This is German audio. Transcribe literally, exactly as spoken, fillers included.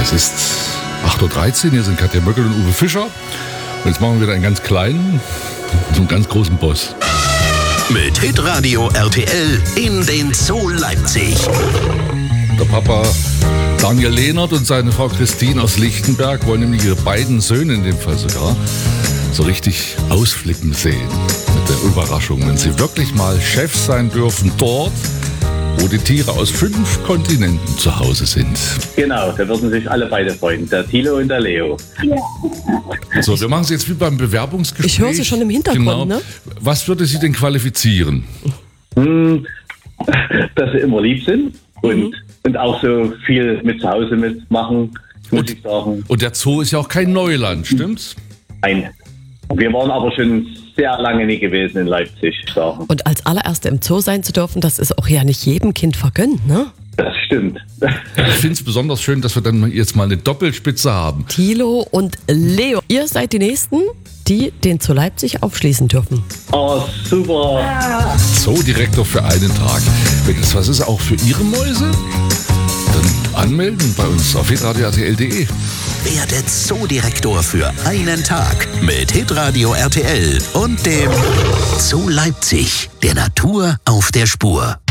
Es ist acht Uhr dreizehn, hier sind Katja Möckel und Uwe Fischer. Und jetzt machen wir wieder einen ganz kleinen und einen ganz großen Boss. Mit Hitradio R T L in den Zoo Leipzig. Der Papa Daniel Lehnert und seine Frau Christine aus Lichtenberg wollen nämlich ihre beiden Söhne in dem Fall sogar so richtig ausflippen sehen. Mit der Überraschung, wenn sie wirklich mal Chefs sein dürfen dort, wo die Tiere aus fünf Kontinenten zu Hause sind. Genau, da würden sich alle beide freuen, der Thilo und der Leo. Ja. So, wir machen es jetzt wie beim Bewerbungsgespräch. Ich höre sie schon im Hintergrund, genau. Ne? Was würde Sie denn qualifizieren? Hm, dass sie immer lieb sind und, mhm. und auch so viel mit zu Hause mitmachen, muss und, ich sagen. Und der Zoo ist ja auch kein Neuland, stimmt's? Nein. Wir waren aber schon sehr lange nie gewesen in Leipzig. Sagen. Und als allererste im Zoo sein zu dürfen, das ist auch ja nicht jedem Kind vergönnt, ne? Das stimmt. Ich finde es besonders schön, dass wir dann jetzt mal eine Doppelspitze haben. Thilo und Leo, ihr seid die Nächsten, die den Zoo Leipzig aufschließen dürfen. Oh, super. Zoodirektor für einen Tag. Wenn das was ist, auch für Ihre Mäuse? Dann anmelden bei uns auf hitradio punkt r t l punkt d e. Werde Zoodirektor für einen Tag mit Hitradio R T L und dem Zoo Leipzig, der Natur auf der Spur.